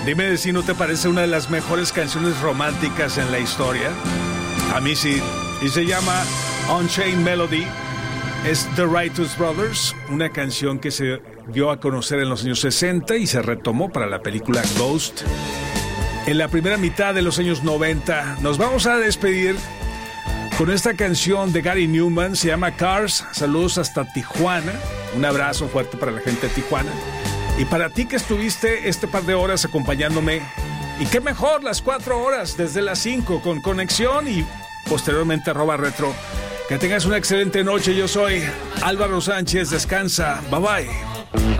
Dime si no te parece una de las mejores canciones románticas en la historia. A mí sí. Y se llama Unchained Melody. Es The Righteous Brothers, una canción que se dio a conocer en los años 60 y se retomó para la película Ghost en la primera mitad de los años 90. Nos vamos a despedir con esta canción de Gary Newman, se llama Cars. Saludos hasta Tijuana. Un abrazo fuerte para la gente de Tijuana. Y para ti que estuviste este par de horas acompañándome. Y qué mejor, las 4 horas desde las 5 con Conexión y posteriormente @retro. Que tengas una excelente noche. Yo soy Álvaro Sánchez. Descansa. Bye bye.